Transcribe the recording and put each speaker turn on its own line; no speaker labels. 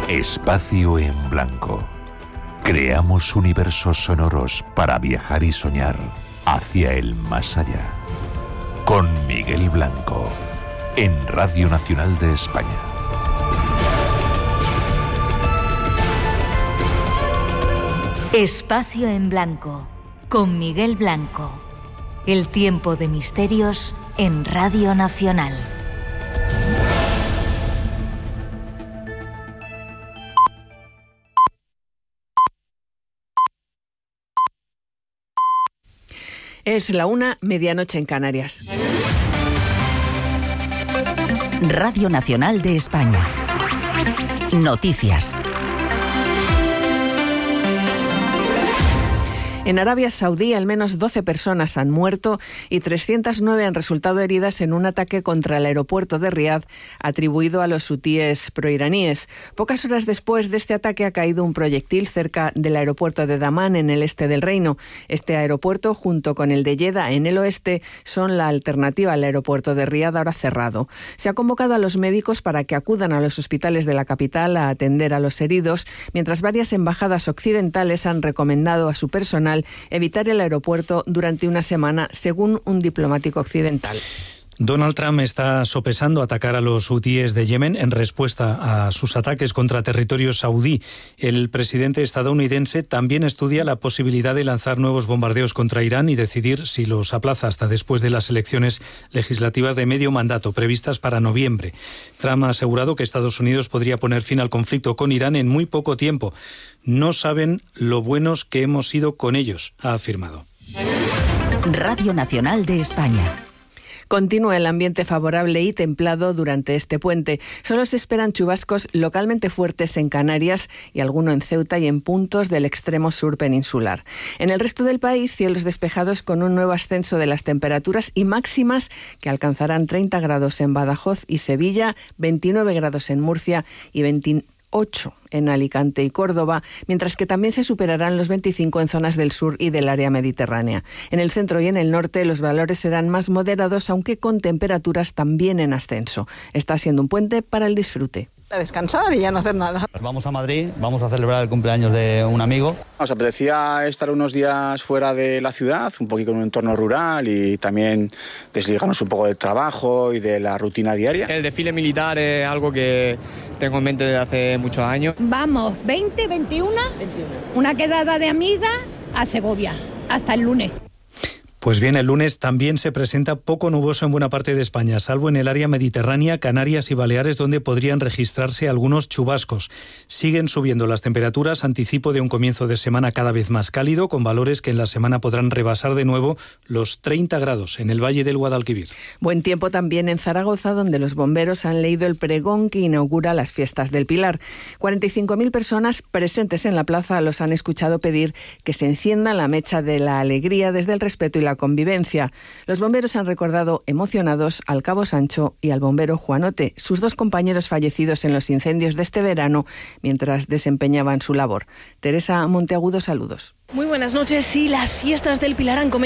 Espacio en Blanco. Creamos universos sonoros para viajar y soñar hacia el más allá. Con Miguel Blanco, en Radio Nacional de España.
Espacio en Blanco, con Miguel Blanco. El tiempo de misterios en Radio Nacional.
Es la 1:00, medianoche en Canarias.
Radio Nacional de España. Noticias.
En Arabia Saudí, al menos 12 personas han muerto y 309 han resultado heridas en un ataque contra el aeropuerto de Riad atribuido a los hutíes proiraníes. Pocas horas después de este ataque ha caído un proyectil cerca del aeropuerto de Damán, en el este del reino. Este aeropuerto, junto con el de Jeddah en el oeste, son la alternativa al aeropuerto de Riad, ahora cerrado. Se ha convocado a los médicos para que acudan a los hospitales de la capital a atender a los heridos, mientras varias embajadas occidentales han recomendado a su personal evitar el aeropuerto durante una semana, según un diplomático occidental.
Donald Trump está sopesando atacar a los hutíes de Yemen en respuesta a sus ataques contra territorio saudí. El presidente estadounidense también estudia la posibilidad de lanzar nuevos bombardeos contra Irán y decidir si los aplaza hasta después de las elecciones legislativas de medio mandato previstas para noviembre. Trump ha asegurado que Estados Unidos podría poner fin al conflicto con Irán en muy poco tiempo. No saben lo buenos que hemos sido con ellos, ha afirmado.
Radio Nacional de España.
Continúa el ambiente favorable y templado durante este puente. Solo se esperan chubascos localmente fuertes en Canarias y alguno en Ceuta y en puntos del extremo sur peninsular. En el resto del país, cielos despejados con un nuevo ascenso de las temperaturas y máximas que alcanzarán 30 grados en Badajoz y Sevilla, 29 grados en Murcia y 28 en Alicante y Córdoba, mientras que también se superarán los 25 en zonas del sur y del área mediterránea. En el centro y en el norte los valores serán más moderados, aunque con temperaturas también en ascenso. Está siendo un puente para el disfrute.
A descansar y ya no hacer nada.
Vamos a Madrid, vamos a celebrar el cumpleaños de un amigo.
Nos apetecía estar unos días fuera de la ciudad, un poquito en un entorno rural y también desligarnos un poco del trabajo y de la rutina diaria.
El desfile militar es algo que tengo en mente desde hace muchos años.
Vamos, 21, una quedada de amigas a Segovia, hasta el lunes.
Pues bien, el lunes también se presenta poco nuboso en buena parte de España, salvo en el área mediterránea, Canarias y Baleares, donde podrían registrarse algunos chubascos. Siguen subiendo las temperaturas, anticipo de un comienzo de semana cada vez más cálido, con valores que en la semana podrán rebasar de nuevo los 30 grados en el Valle del Guadalquivir.
Buen tiempo también en Zaragoza, donde los bomberos han leído el pregón que inaugura las fiestas del Pilar. 45.000 personas presentes en la plaza los han escuchado pedir que se encienda la mecha de la alegría desde el respeto y la convivencia. Los bomberos han recordado emocionados al cabo Sancho y al bombero Juanote, sus dos compañeros fallecidos en los incendios de este verano mientras desempeñaban su labor. Teresa Monteagudo, saludos.
Muy buenas noches. Sí, las fiestas del Pilar han comenzado